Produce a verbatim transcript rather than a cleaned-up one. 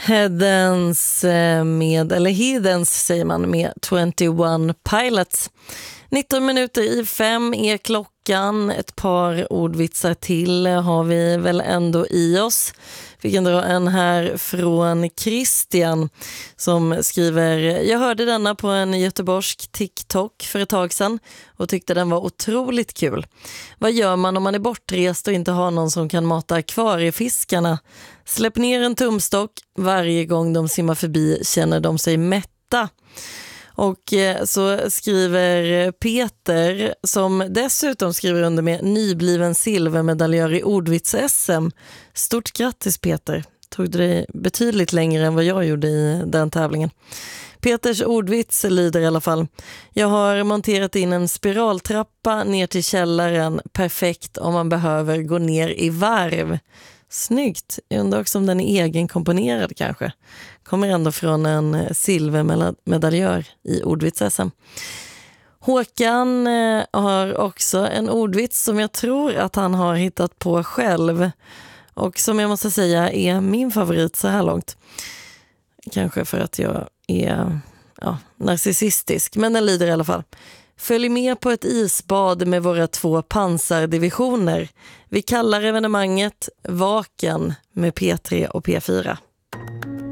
Hedens med, eller Hedens säger man, med tjugoett Pilots. nitton minuter i fem är klockan. Ett par ordvitsar till har vi väl ändå i oss. Vi kan dra en här från Christian som skriver: jag hörde denna på en göteborgsk TikTok för ett tag sedan och tyckte den var otroligt kul. Vad gör man om man är bortrest och inte har någon som kan mata akvariefiskarna? Släpp ner en tumstock. Varje gång de simmar förbi känner de sig mätta. Och så skriver Peter, som dessutom skriver under med nybliven silvermedaljör i ordvits-S M. Stort grattis Peter, tog det dig betydligt längre än vad jag gjorde i den tävlingen. Peters ordvits lyder i alla fall: jag har monterat in en spiraltrappa ner till källaren, perfekt om man behöver gå ner i varv. Snyggt, jag undrar också om den är egenkomponerad kanske. Kommer ändå från en silvermedaljör i ordvits-S M. Håkan eh, har också en ordvits som jag tror att han har hittat på själv. Och som jag måste säga är min favorit så här långt. Kanske för att jag är ja, narcissistisk, men den lyder i alla fall: följ med på ett isbad med våra två pansardivisioner. Vi kallar evenemanget Vaken med P tre och P fyra.